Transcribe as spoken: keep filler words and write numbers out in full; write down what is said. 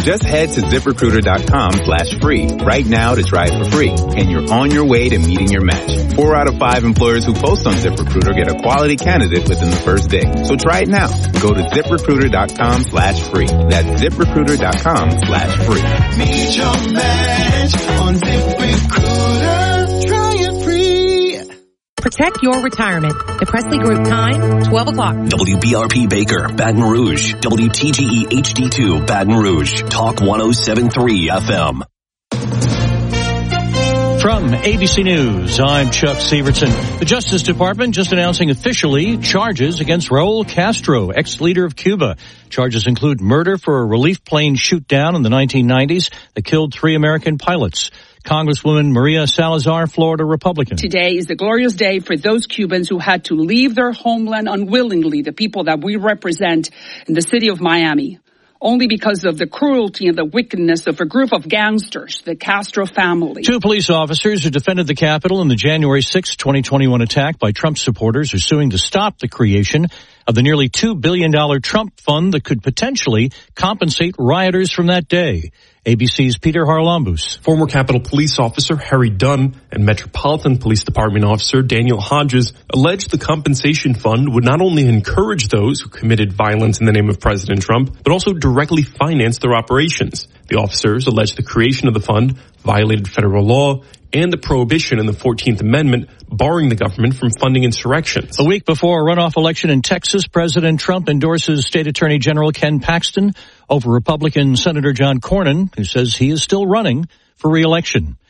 Just head to ZipRecruiter.com slash free right now to try it for free, and you're on your way to meeting your match. Four out of five employers who post on ZipRecruiter get a quality candidate within the first day. So try it now. Go to ZipRecruiter.com slash free. That's ZipRecruiter.com slash free. Meet your match on ZipRecruiter. Try it free. Protect your retirement. The Presley Group time, twelve o'clock. W B R P Baker, Baton Rouge. W T G E H D two, Baton Rouge. Talk one oh seven point three F M. From A B C News, I'm Chuck Severson. The Justice Department just announcing officially charges against Raul Castro, ex-leader of Cuba. Charges include murder for a relief plane shoot-down in the nineteen nineties that killed three American pilots. Congresswoman Maria Salazar, Florida Republican. Today is a glorious day for those Cubans who had to leave their homeland unwillingly, the people that we represent in the city of Miami, only because of the cruelty and the wickedness of a group of gangsters, the Castro family. Two police officers who defended the Capitol in the January sixth, twenty twenty-one attack by Trump supporters are suing to stop the creation of the nearly two billion dollars Trump fund that could potentially compensate rioters from that day. A B C's Peter Harlambous. Former Capitol Police Officer Harry Dunn and Metropolitan Police Department Officer Daniel Hodges alleged the compensation fund would not only encourage those who committed violence in the name of President Trump, but also directly finance their operations. The officers alleged the creation of the fund violated federal law and the prohibition in the fourteenth Amendment barring the government from funding insurrections. A week before a runoff election in Texas, President Trump endorses State Attorney General Ken Paxton over Republican Senator John Cornyn, who says he is still running for re-election.